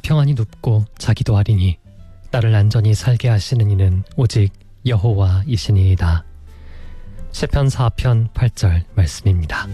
평안히 눕고 자기도 하리니 나를 안전히 살게 하시는 이는 오직 여호와이시니이다. 시편 4편 8절 말씀입니다.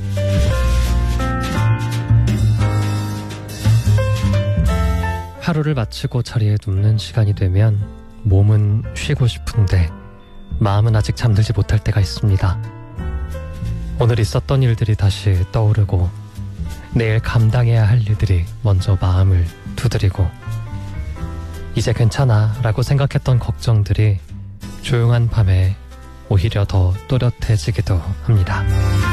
하루를 마치고 자리에 눕는 시간이 되면 몸은 쉬고 싶은데 마음은 아직 잠들지 못할 때가 있습니다. 오늘 있었던 일들이 다시 떠오르고 내일 감당해야 할 일들이 먼저 마음을 두드리고 이제 괜찮아 라고 생각했던 걱정들이 조용한 밤에 오히려 더 또렷해지기도 합니다.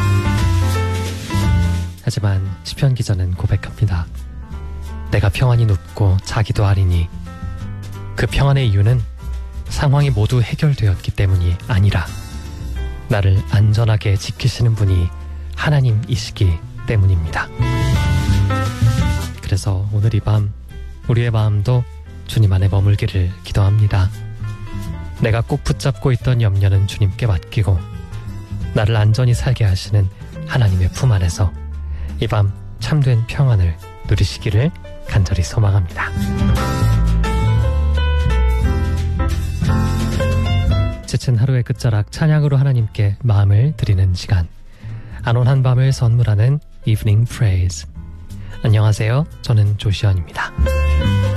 하지만 시편 기자는 고백합니다. 내가 평안히 눕고 자기도 하리니 그 평안의 이유는 상황이 모두 해결되었기 때문이 아니라 나를 안전하게 지키시는 분이 하나님이시기 때문입니다. 그래서 오늘 이 밤 우리의 마음도 주님 안에 머물기를 기도합니다. 내가 꼭 붙잡고 있던 염려는 주님께 맡기고 나를 안전히 살게 하시는 하나님의 품 안에서 이 밤 참된 평안을 누리시기를 간절히 소망합니다. 지친 하루의 끝자락 찬양으로 하나님께 마음을 드리는 시간, 안온한 밤을 선물하는 Evening Praise. 안녕하세요. 저는 조시연입니다.